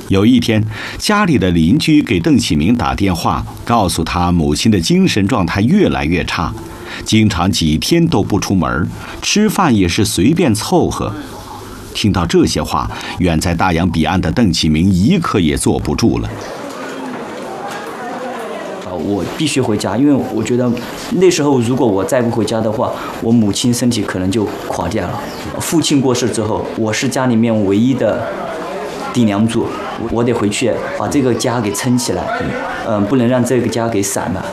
有一天，家里的邻居给邓启明打电话，告诉他母亲的精神状态越来越差，经常几天都不出门，吃饭也是随便凑合。听到这些话，远在大洋彼岸的邓启明一刻也坐不住了。 我必须回家，因为我觉得那时候如果我再不回家的话，我母亲身体可能就垮掉了。父亲过世之后，我是家里面唯一的顶梁柱，我得回去把这个家给撑起来，不能让这个家给散了。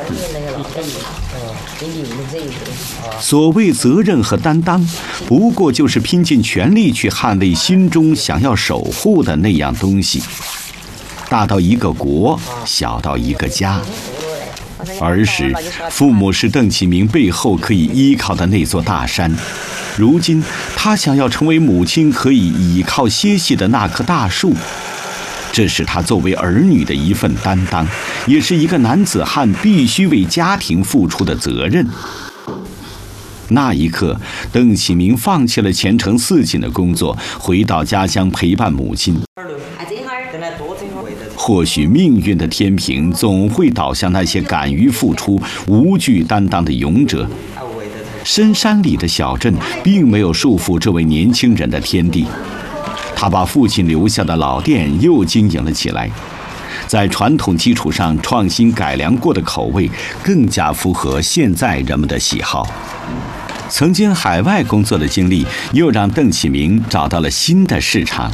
所谓责任和担当，不过就是拼尽全力去捍卫心中想要守护的那样东西。大到一个国，小到一个家。儿时，父母是邓启明背后可以依靠的那座大山。如今，他想要成为母亲可以倚靠歇息的那棵大树。这是他作为儿女的一份担当，也是一个男子汉必须为家庭付出的责任。那一刻，邓启明放弃了前程似锦的工作，回到家乡陪伴母亲。或许命运的天平总会倒向那些敢于付出、无惧担当的勇者。深山里的小镇并没有束缚这位年轻人的天地，他把父亲留下的老店又经营了起来，在传统基础上创新改良过的口味，更加符合现在人们的喜好。曾经海外工作的经历，又让邓启明找到了新的市场。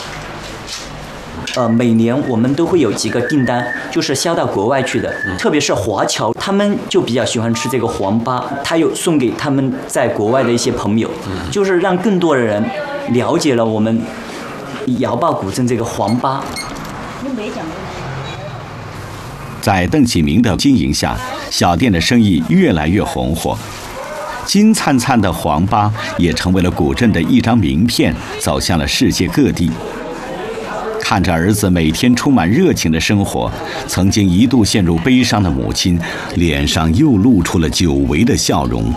每年我们都会有几个订单，就是销到国外去的，特别是华侨，他们就比较喜欢吃这个黄粑，他有送给他们在国外的一些朋友，就是让更多的人了解了我们瑶坝古镇这个黄粑。 在邓启明的经营下，小店的生意越来越红火，金灿灿的黄粑也成为了古镇的一张名片，走向了世界各地。看着儿子每天充满热情的生活，曾经一度陷入悲伤的母亲，脸上又露出了久违的笑容。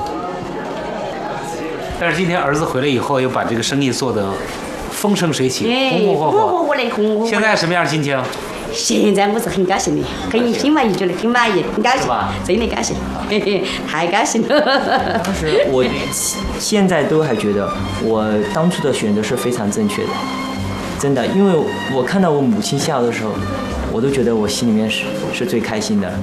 但是今天儿子回来以后，又把这个生意做得风生水起，红红火火。现在什么样的心情？ 现在我是很高兴的，很满意，觉得很满意，很高兴，真的高兴，太高兴了。 当时我现在都还觉得我当初的选择是非常正确的。真的，因为我看到我母亲笑的时候，我都觉得我心里面是最开心的。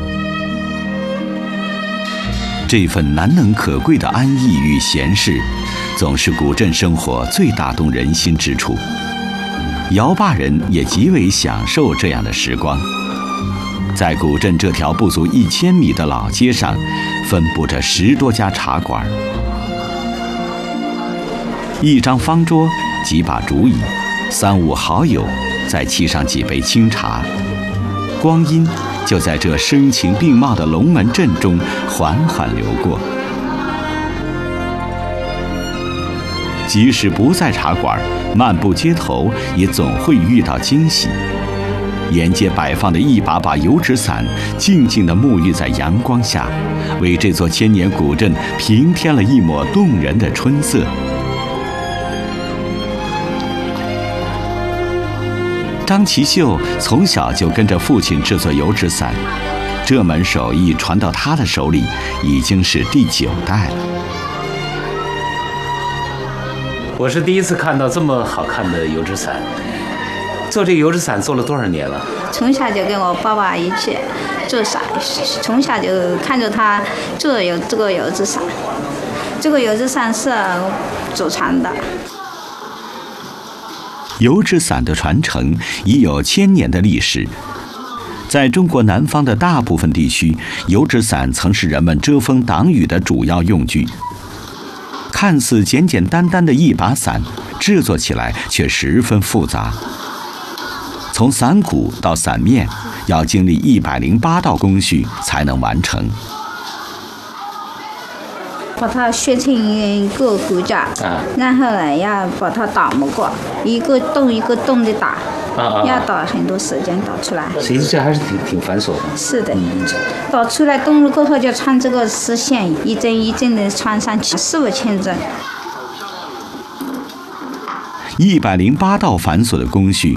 这份难能可贵的安逸与闲适，总是古镇生活最打动人心之处。瑶坝人也极为享受这样的时光。在古镇这条不足1000米的老街上，分布着10多家茶馆，一张方桌，几把竹椅，3、5好友再沏上几杯清茶，光阴就在这声情并茂的龙门阵中缓缓流过。即使不在茶馆，漫步街头也总会遇到惊喜。沿街摆放的一把把油纸伞，静静地沐浴在阳光下，为这座千年古镇平添了一抹动人的春色。张其秀从小就跟着父亲制作油纸伞，这门手艺传到他的手里已经是第9代了。 我是第一次看到这么好看的油纸伞。做这个油纸伞做了多少年了？ 从小就跟我爸爸一起做伞，从小就看着他做这个油纸伞。这个油纸伞是祖传的。 油纸伞的传承已有1000年的历史。在中国南方的大部分地区，油纸伞曾是人们遮风挡雨的主要用具。看似简简单单的一把伞，制作起来却十分复杂。从伞骨到伞面，要经历108道工序才能完成。 把它削成一个骨架，然后呢要把它打磨过，一个洞一个洞的打，要打很多时间打出来。 其实这还是挺繁琐的。 是的，打出来洞了过后就穿这个丝线，一针一针的穿上去，4、5千针。 108道繁琐的工序，